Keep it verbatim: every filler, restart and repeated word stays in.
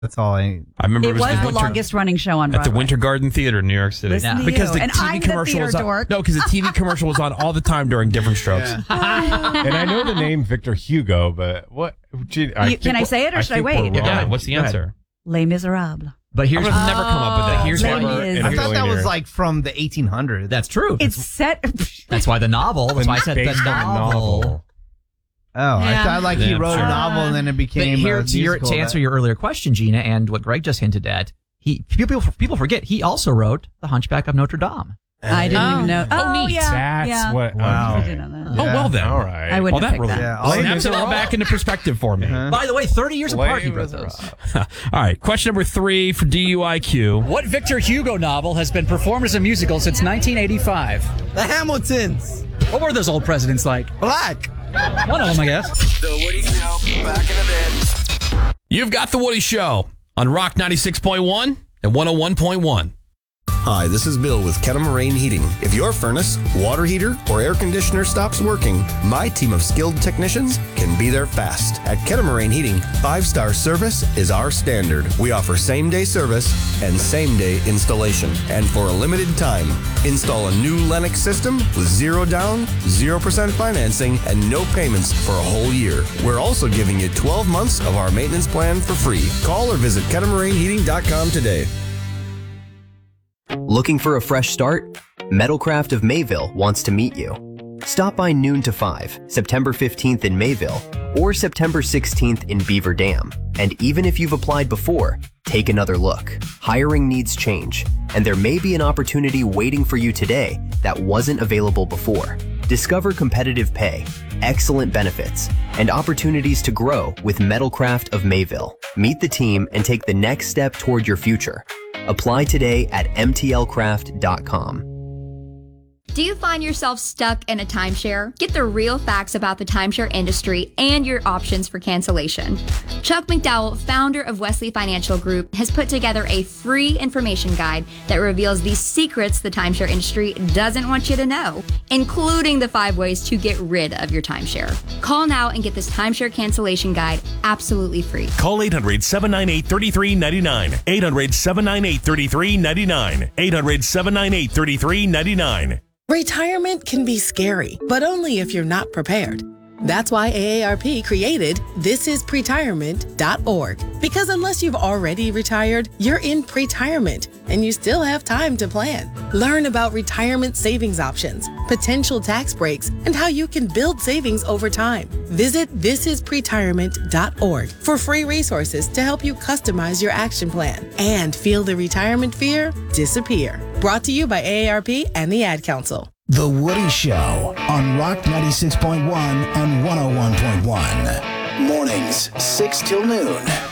That's all I. I remember It it was, was the the winter, longest running show on at Broadway. the Winter Garden Theater in New York City. Listen to Because you. the and T V I'm commercial the was theater on. dork. No, because the T V commercial was on all the time during different strokes. And I know the name Victor Hugo, but what? Gee, I You- think can I we're- say it or should I think we're wait? wrong. Yeah, what's the Go ahead. answer? Les Miserables. But here's I would have never come up with that. Here's Les what- Mis. in a I thought that was billionaire. like from the eighteen hundreds. That's true. It's set. That's why the novel. That's why I said the Based on a novel. Oh, I Yeah. thought like he Yeah, wrote sure. a novel and then it But became here, a to, your, musical to answer that- your earlier question, Gina, and what Greg just hinted at, he people people forget he also wrote The Hunchback of Notre Dame. I didn't Oh. even know. Oh, Oh, neat. yeah. That's yeah. what. Wow. I okay. did know that. Oh, well then. All right. I Well, wouldn't that have picked really that. Yeah, all snaps it all back into perspective for me. Uh-huh. By the way, thirty years apart, he Les wrote those. Miserables. All right, question number three for D U I Q. What Victor Hugo novel has been performed as a musical since nineteen eighty-five? The Hamiltons. What were those old presidents like? Black. One of them, I guess. The Woody Show, back in a bit. You've got The Woody Show on Rock ninety-six point one and one oh one point one. Hi, this is Bill with Catamaran Heating. If your furnace, water heater, or air conditioner stops working, my team of skilled technicians can be there fast. At Catamaran Heating, five-star service is our standard. We offer same-day service and same-day installation. And for a limited time, install a new Lennox system with zero down, zero percent financing, and no payments for a whole year. We're also giving you twelve months of our maintenance plan for free. Call or visit catamaran heating dot com today. Looking for a fresh start? Metalcraft of Mayville wants to meet you. Stop by noon to five, September fifteenth in Mayville, or September sixteenth in Beaver Dam. And even if you've applied before, take another look. Hiring needs change, and there may be an opportunity waiting for you today that wasn't available before. Discover competitive pay, excellent benefits, and opportunities to grow with Metalcraft of Mayville. Meet the team and take the next step toward your future. Apply today at m t l craft dot com. Do you find yourself stuck in a timeshare? Get the real facts about the timeshare industry and your options for cancellation. Chuck McDowell, founder of Wesley Financial Group, has put together a free information guide that reveals the secrets the timeshare industry doesn't want you to know, including the five ways to get rid of your timeshare. Call now and get this timeshare cancellation guide absolutely free. Call eight hundred, seven nine eight, three three nine nine. eight hundred, seven nine eight, three three nine nine. eight hundred, seven nine eight, three three nine nine. Retirement can be scary, but only if you're not prepared. That's why A A R P created this is pretirement dot org. Because unless you've already retired, you're in pretirement and you still have time to plan. Learn about retirement savings options, potential tax breaks, and how you can build savings over time. Visit this is pretirement dot org for free resources to help you customize your action plan and feel the retirement fear disappear. Brought to you by A A R P and the Ad Council. The Woody Show on Rock ninety-six point one and one oh one point one. Mornings, six till noon.